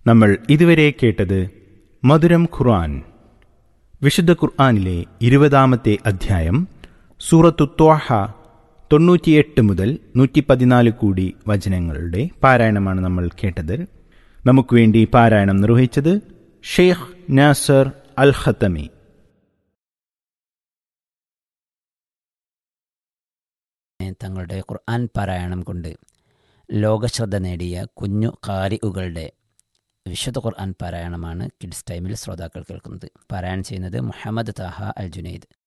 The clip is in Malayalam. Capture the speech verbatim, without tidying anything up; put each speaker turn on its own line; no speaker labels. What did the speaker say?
നമ്മൾ ഇതുവരെ കേട്ടത് മധുരം ഖുർആൻ. വിശുദ്ധ ഖുർആനിലെ ഇരുപതാമത്തെ അധ്യായം സൂറത്തു ത്വാഹ തൊണ്ണൂറ്റിയെട്ട് മുതൽ നൂറ്റി പതിനാല് കൂടി വചനങ്ങളുടെ പാരായണമാണ് നമ്മൾ കേട്ടത്. നമുക്ക് വേണ്ടി പാരായണം നിർവഹിച്ചത് ഷെയ്ഖ് നാസർ അൽ ഖത്തമി.
തങ്ങളുടെ ഖുർആൻ പാരായണം കൊണ്ട് ലോകശ്രദ്ധ നേടിയ കുഞ്ഞു ഖാരിഉകളുടെ വിശുദ്ധ ഖുർആൻ പാരായണമാണ് കിഡ്സ് ടൈമിൽ ശ്രോതാക്കൾ കേൾക്കുന്നത്. പാരായണം ചെയ്യുന്നത് മുഹമ്മദ് താഹ അൽ ജുനൈദ്.